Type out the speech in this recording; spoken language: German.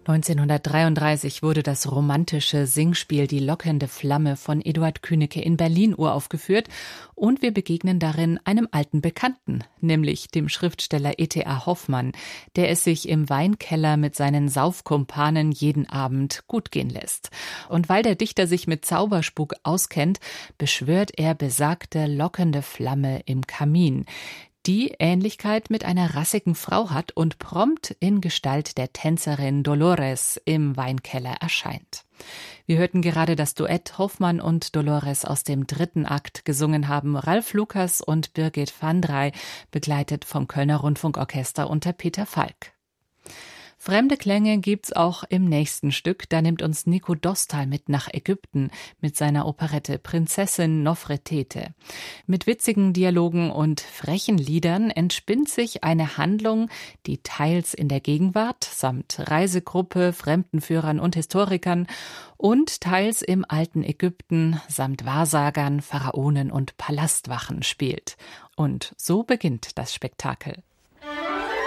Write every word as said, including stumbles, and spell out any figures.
neunzehnhundertdreiunddreißig wurde das romantische Singspiel Die lockende Flamme von Eduard Küneke in Berlin uraufgeführt und wir begegnen darin einem alten Bekannten, nämlich dem Schriftsteller E T A Hoffmann, der es sich im Weinkeller mit seinen Saufkumpanen jeden Abend gut gehen lässt. Und weil der Dichter sich mit Zauberspuk auskennt, beschwört er besagte lockende Flamme im Kamin, die Ähnlichkeit mit einer rassigen Frau hat und prompt in Gestalt der Tänzerin Dolores im Weinkeller erscheint. Wir hörten gerade das Duett Hoffmann und Dolores aus dem dritten Akt. Gesungen haben Ralf Lukas und Birgit van Drey, begleitet vom Kölner Rundfunkorchester unter Peter Falk. Fremde Klänge gibt's auch im nächsten Stück. Da nimmt uns Nico Dostal mit nach Ägypten mit seiner Operette Prinzessin Nofretete. Mit witzigen Dialogen und frechen Liedern entspinnt sich eine Handlung, die teils in der Gegenwart samt Reisegruppe, Fremdenführern und Historikern und teils im alten Ägypten samt Wahrsagern, Pharaonen und Palastwachen spielt. Und so beginnt das Spektakel.